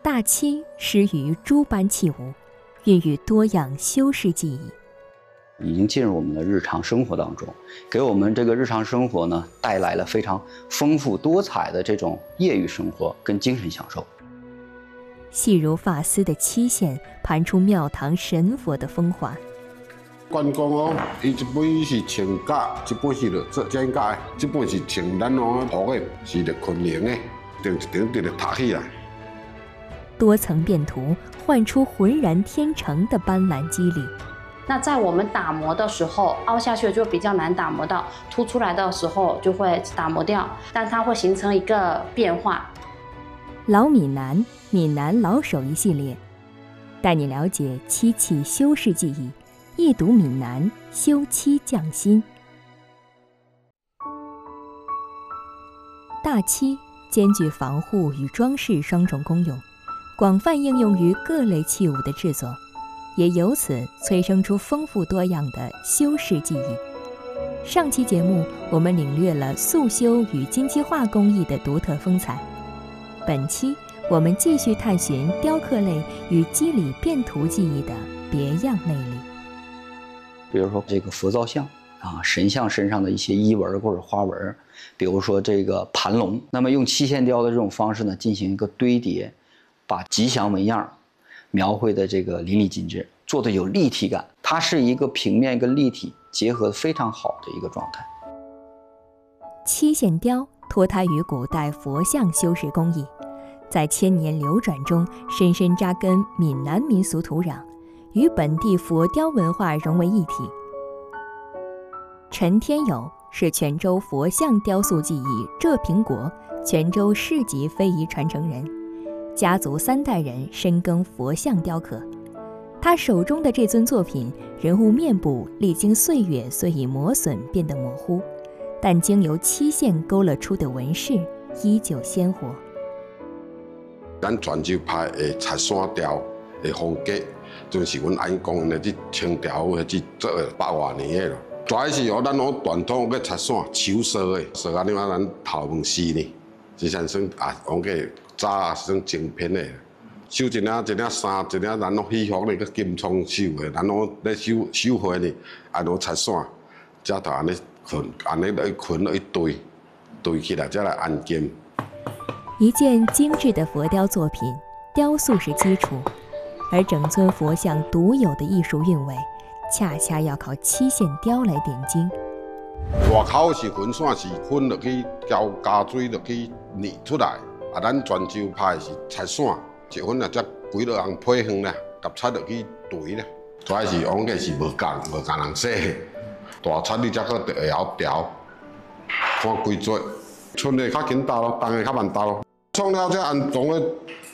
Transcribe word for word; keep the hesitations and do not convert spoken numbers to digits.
大漆施于诸般器物，孕育多样修饰技艺。 已经进入我们的日常生活当中，给我们这个日常生活呢带来了非常丰富多彩的这种业余生活跟精神享受。 细如发丝的漆线盘出庙堂神佛的风华。 关公哦，伊一本是穿甲，一本是做剪甲的，这本是穿咱哦涂的，是着昆凌的，顶一顶直着塌起来。 多层变图换出浑然天成的斑斓肌理。 那在我们打磨的时候，凹下去就比较难打磨到，凸出来的时候就会打磨掉，但它会形成一个变化。 老闽南闽南老手艺系列，带你了解漆器修饰技艺，一睹闽南修漆匠心。大漆兼具防护与装饰双重功用，广泛应用于各类器物的制作，也由此催生出丰富多样的修饰技艺。上期节目我们领略了素修与金漆画工艺的独特风采，本期我们继续探寻雕刻类与肌理变图技艺的别样魅力。 比如说这个佛造像啊，神像身上的一些衣纹或者花纹，比如说这个盘龙，那么用漆线雕的这种方式呢，进行一个堆叠，把吉祥纹样描绘的这个淋漓尽致，做的有立体感，它是一个平面跟立体结合的非常好的一个状态。 漆线雕脱胎于古代佛像修饰工艺，在千年流转中深深扎根闽南民俗土壤，与本地佛雕文化融为一体。陈天友是泉州佛像雕塑技艺浙平国泉州市级非遗传承人，家族三代人深耕佛像雕刻。他手中的这尊作品，人物面部历经岁月虽已磨损变得模糊，但经由漆线勾勒出的纹饰依旧鲜活。 咱泉州派的插山雕的风格，就是阮阿姨讲的，这清朝迄只做了百外年的咯。主要是哦，咱讲传统个插山手烧的，烧安尼啊，咱头毛丝呢，这算算啊，讲个早啊算精品的。绣一领一领衫，一领咱拢喜服呢，个金葱绣的，咱拢咧绣绣花呢，安怎插伞，才头安尼捆，安尼来捆落一堆，堆起来才来安金。 一件精致的佛雕作品，雕塑是基础，而整尊佛像独有的艺术韵味，恰恰要靠漆线雕来点睛。 外口是粉线，是粉落去浇加水落去捏出来，啊，咱泉州派是插线。一份啊，才几落人配方啦，夹菜落去堆啦。主要是往个是无共无共人洗，大菜你才可会晓调，看几节，春的较紧到咯，冬的较慢到咯。创了这安装的